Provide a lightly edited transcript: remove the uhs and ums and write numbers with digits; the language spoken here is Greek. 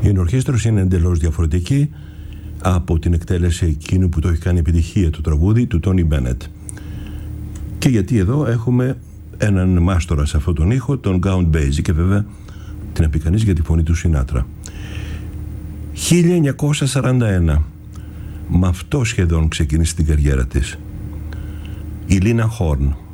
Η ενορχήστρωση είναι εντελώς διαφορετική από την εκτέλεση εκείνου που το έχει κάνει επιτυχία το τραγούδι του Τόνι Μπένετ. Και γιατί εδώ έχουμε έναν μάστορα σε αυτόν τον ήχο, τον Count Basie, και βέβαια την επικανής για τη φωνή του Σινάτρα. 1941, με αυτό σχεδόν ξεκίνησε την καριέρα της, η Λίνα Χόρν.